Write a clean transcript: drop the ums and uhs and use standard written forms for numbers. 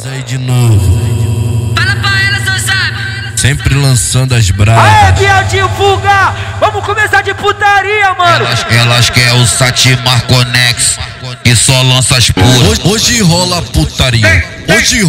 Nós aí de novo. Fala pra elas, não sabe. Sempre lançando as bravas. Aê, viadinho, fuga! Vamos começar de putaria, mano! Elas querem o Satimar Conex e só lança as puras. Hoje rola putaria. Hoje